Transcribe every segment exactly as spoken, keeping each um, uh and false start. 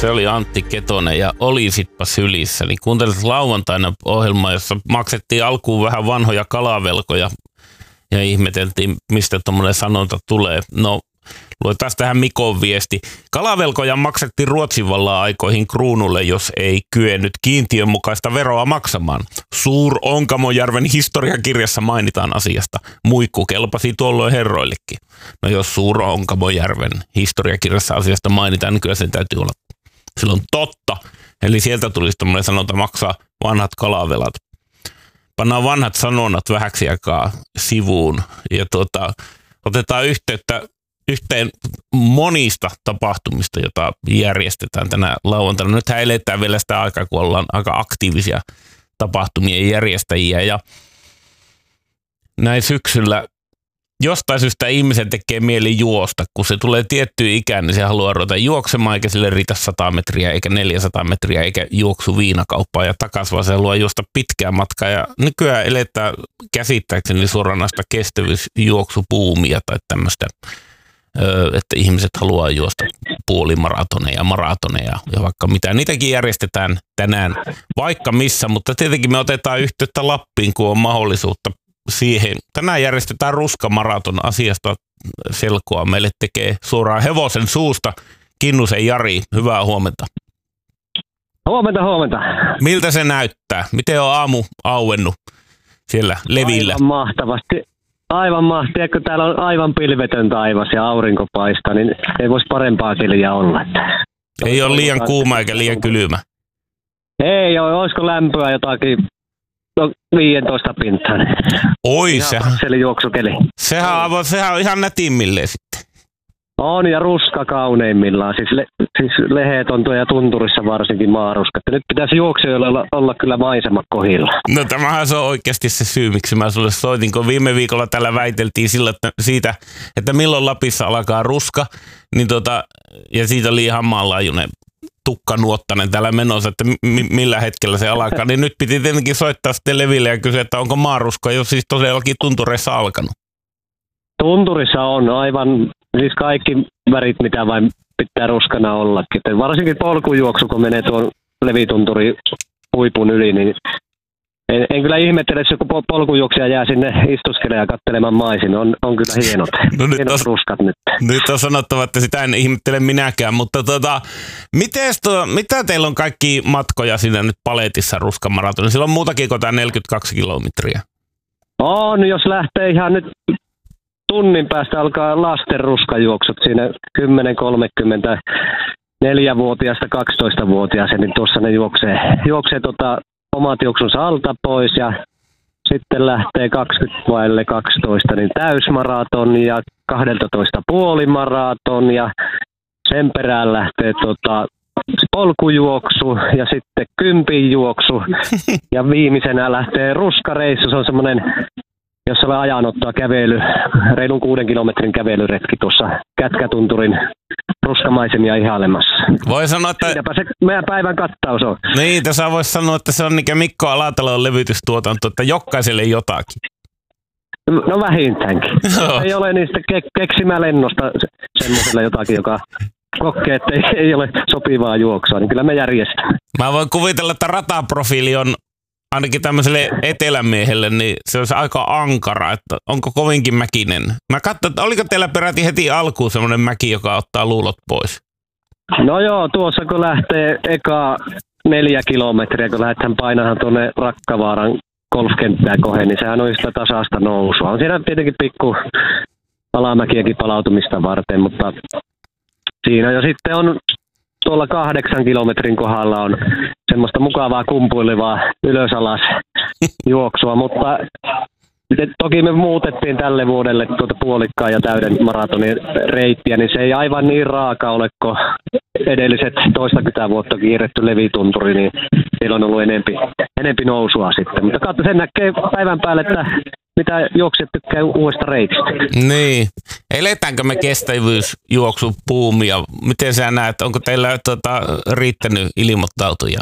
Se oli Antti Ketonen ja Olisitpa sylissä. Niin kuuntelit lauantaina ohjelmaa, jossa maksettiin alkuun vähän vanhoja kalavelkoja ja ihmeteltiin, mistä tuommoinen sanonta tulee. No, luetaan tähän Mikon viesti. Kalavelkoja maksettiin Ruotsin vallan aikoihin kruunulle, jos ei kyennyt kiintiön mukaista veroa maksamaan. Suur-Onkamojärven historiakirjassa mainitaan asiasta. Muikku kelpasi tuolloin herroillekin. No jos Suur-Onkamojärven historiakirjassa asiasta mainitaan, niin kyllä sen täytyy olla silloin totta. Eli sieltä tulisi tämmöinen sanonta maksaa vanhat kalavelat. Pannaan vanhat sanonnat vähäksi aikaa sivuun ja tuota, otetaan yhteyttä yhteen monista tapahtumista, jota järjestetään tänä lauantaina. Nythän eletään vielä sitä aikaa, kun ollaan aika aktiivisia tapahtumien järjestäjiä. Ja näin syksyllä jostain syystä ihmisen tekee mieli juosta. Kun se tulee tiettyyn ikään, niin se haluaa ruveta juoksemaan, eikä sille riitä sata metriä, eikä neljäsataa metriä, eikä juoksu viinakauppaa ja takaisin, vaan se haluaa juosta pitkää matkaa. Ja nykyään eletään käsittääkseni suoranaista kestävyysjuoksupuumia tai tämmöistä, että ihmiset haluaa juosta puolimaratoneja, maratoneja ja vaikka mitä. Niitäkin järjestetään tänään vaikka missä, mutta tietenkin me otetaan yhteyttä Lappiin, kun on mahdollisuutta siihen. Tänään järjestetään ruskamaraton, asiasta selkoa meille tekee suoraan hevosen suusta Kinnusen Jari. Hyvää huomenta. Huomenta, huomenta. Miltä se näyttää? Miten on aamu auennut siellä levillä? Aivan mahtavasti. Aivan mahtavasti. Kun täällä on aivan pilvetön taivas ja aurinko paistaa, niin ei voisi parempaa keliä olla. Ei ole liian kuuma eikä liian kylmä. Ei ole. Olisiko lämpöä jotakin no, viisitoista pintaan. Oi, sehän, sehän, on, sehän on ihan nätimmilleen sitten. On ja ruska kauneimmillaan. Siis, le, siis leheet on tuolla tunturissa varsinkin maaruska. Nyt pitäisi juoksijoilla olla, olla kyllä maisemat kohdilla. No tämähän se on oikeasti se syy, miksi mä sulle soitin, kun viime viikolla täällä väiteltiin sillä, että siitä, että milloin Lapissa alkaa ruska, niin tota, ja siitä oli ihan maanlaajuinen tukkanuottainen täällä menossa, että m- millä hetkellä se alkaa, niin nyt piti tietenkin soittaa sitten Leville ja kysyä, että onko maaruska jo siis todellakin tuntureissa alkanut? Tunturissa on aivan, siis kaikki värit, mitä vain pitää ruskana ollakin. Varsinkin polkujuoksu, kun menee tuon Levitunturin huipun yli, niin en, en kyllä ihmettele, jos joku polkujuoksija jää sinne istuskelemaan ja katselemaan maisin. On, on kyllä hienot, no nyt hienot on, ruskat nyt. Nyt on sanottava, että sitä en ihmettele minäkään, mutta tota, mites tuo, mitä teillä on kaikki matkoja siinä nyt paletissa ruskamaratonissa? Sillä on muutakin kuin tämä neljäkymmentäkaksi kilometriä. On, jos lähtee ihan nyt tunnin päästä alkaa lasten ruskajuoksut siinä kymmenen kolmekymmentä neljävuotiaasta kaksitoistavuotiaaseen, niin tuossa ne juoksee, juoksee tota omat juoksunsa alta pois ja sitten lähtee kaksikymmentä vaille kaksitoista niin täysmaraton ja kaksitoista puolimaraton ja sen perään lähtee tota polkujuoksu ja sitten kympin juoksu ja viimeisenä lähtee ruskareissu. Se on semmoinen, jossa on ajanottoa kävely, reilun kuuden kilometrin kävelyretki tuossa Kätkätunturin ruskamaisemia ihailemassa. Voi sanoa, että siinäpä se meidän päivän kattaus on. Niin, tässä voisi sanoa, että se on niin kuin Mikko Alatalon levytystuotanto, että jokaiselle jotakin. No vähintäänkin. No. Ei ole niistä ke- keksimä lennosta semmoiselle jotakin, joka kokee, että ei, ei ole sopivaa juoksua, niin kyllä me järjestämme. Mä voin kuvitella, että rataprofiili on ainakin tämmöiselle etelämiehelle, niin se olisi aika ankara, että onko kovinkin mäkinen. Mä katsoin, että oliko teillä peräti heti alkuun semmoinen mäki, joka ottaa luulot pois? No joo, tuossa kun lähtee eka neljä kilometriä, kun lähdetään painamaan tuonne Rakkavaaran golfkenttää kohden, niin sehän on sitä tasaista nousua. On siinä tietenkin pikku alamäkiäkin palautumista varten, mutta siinä jo sitten on tuolla kahdeksan kilometrin kohdalla on semmoista mukavaa kumpuilevaa ylös-alas juoksua, mutta toki me muutettiin tälle vuodelle tuota puolikkaan ja täyden maratonin reittiä, niin se ei aivan niin raaka ole, kun edelliset toistakymmentä vuotta kiirretty Levitunturi, niin siellä on ollut enempi, enempi nousua sitten. Mutta katso, sen näkee päivän päälle, että mitä juoksijat tykkää uudesta reitistä. Niin. Eletäänkö me kestävyysjuoksupuumia? Miten sä näet? Onko teillä tota, riittänyt ilmoittautuja?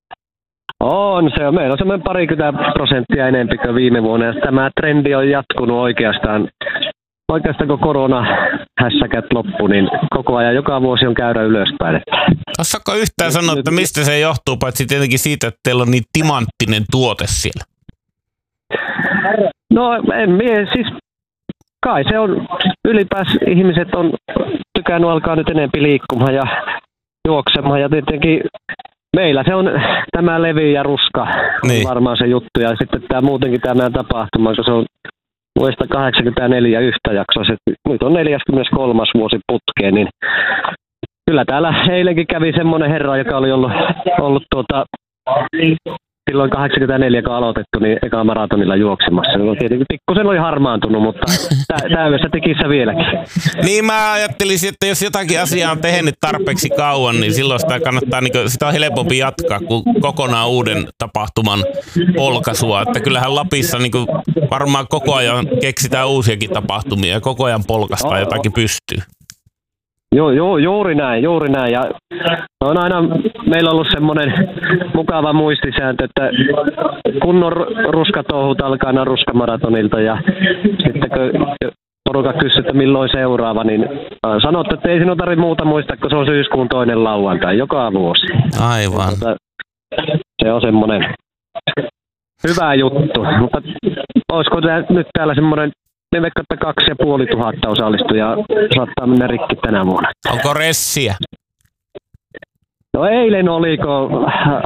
On se. Meillä on semmoinen parikymmentä prosenttia enemmän kuin viime vuonna. Ja tämä trendi on jatkunut oikeastaan oikeastaan kun koronahässäkät loppu, niin koko ajan joka vuosi on käydä ylöspäin. Osaatko yhtään sanoa, että mistä se johtuu, paitsi tietenkin siitä, että teillä on niin timanttinen tuote siellä? No en mie, siis kai se on, ylipäänsä ihmiset on tykännyt alkaa nyt enemmän liikkumaan ja juoksemaan ja tietenkin meillä se on tämä levy ja ruska niin. Varmaan se juttu ja sitten tämä muutenkin tämä meidän tapahtuma, kun se on vuodesta kahdeksankymmentäneljä yhtä jaksoa, se nyt on neljäskymmeneskolmas vuosi putkeen, niin kyllä täällä eilenkin kävi semmoinen herra, joka oli ollut, ollut tuota, silloin kahdeksankymmentäneljä, kun aloitettu, niin eka maratonilla juoksemassa. No, tietenkin pikkusen oli harmaantunut, mutta täydessä tekissä vieläkin. Niin mä ajattelisin, että jos jotakin asiaa on tehnyt tarpeeksi kauan, niin silloin sitä kannattaa, niin sitä on helpompi jatkaa kuin kokonaan uuden tapahtuman polkaisua. Että kyllähän Lapissa niin kuin varmaan koko ajan keksitään uusiakin tapahtumia ja koko ajan polkaistaan jotakin pystyy. Joo, joo, juuri näin, juuri näin. Ja on aina meillä on ollut semmoinen mukava muistisääntö, että kunnon ruskatouhut alkaa aina ruskamaratonilta ja sitten kun porukka kysyy, että milloin seuraava, niin sanottu, että ei sinun tarvitse muuta muistaa, kun se on syyskuun toinen lauantai joka vuosi. Aivan. Mutta se on semmoinen hyvä juttu, mutta olisiko nyt täällä semmoinen ne vaikka kaksi ja puoli tuhatta osallistujaa saattaa mennä rikki tänä vuonna. Onko ressiä? No eilen oli, kun